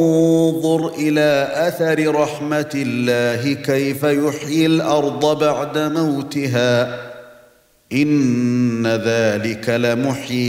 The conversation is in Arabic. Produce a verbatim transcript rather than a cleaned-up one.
انظر إلى أثر رحمة الله كيف يحيي الأرض بعد موتها إن ذلك لمحيي